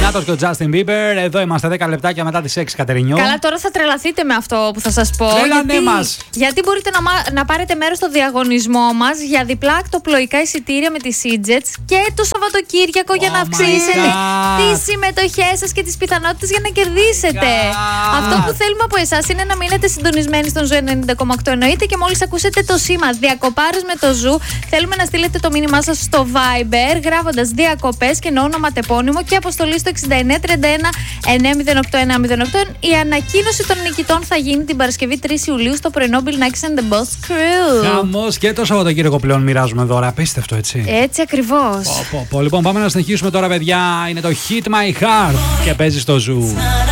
Νάτος και ο Justin Bieber. Εδώ είμαστε 10 λεπτάκια μετά τις 6, Κατερινιό. Καλά, τώρα θα τρελαθείτε με αυτό που θα σας πω. Τρέλανέ μας. Γιατί μπορείτε να πάρετε μέρος στο διαγωνισμό μας για διπλά ακτοπλοϊκά εισιτήρια με τις Eatjets και το Σαββατοκύριακο για να αυξήσετε τις συμμετοχές σας και τις πιθανότητες για να κερδίσετε. Αυτό που θέλουμε από εσάς είναι να μείνετε συντονισμένοι στον Ζου 90,8. Εννοείται, και μόλις ακούσετε το σήμα Διακοπάρες με το Ζου, θέλουμε να στείλετε το μήνυμά σας στο Viber γράφοντας διακοπές και όνομα τεπώνυμο και αποστολή στο 6931 908 108. Η ανακοίνωση των νικητών θα γίνει την Παρασκευή 3 Ιουλίου στο πρωινό Bill Nackis and the Boss Crew. Χαμός, και το Σαββατοκύριακο πλέον μοιράζουμε δώρα. Απίστευτο, έτσι. Έτσι ακριβώς. Λοιπόν, πάμε να συνεχίσουμε τώρα, παιδιά. Είναι το Hit My Heart και παίζει στο Ζου.